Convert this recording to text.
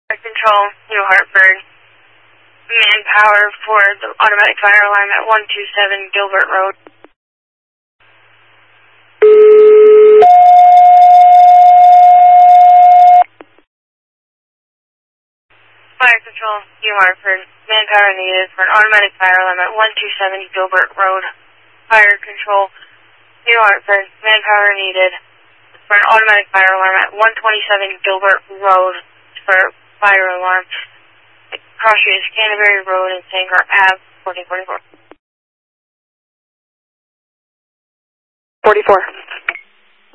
Control, New Hartford. Manpower for the automatic fire alarm at 127 Gilbert Road. Fire Control, New Hartford. Manpower needed for an automatic fire alarm at 127 Gilbert Road. Fire Control, New Hartford. Manpower needed for an automatic fire alarm at 127 Gilbert Road for fire alarm. Cross Street is Canterbury Road and Sanger Ave, 1444. 44.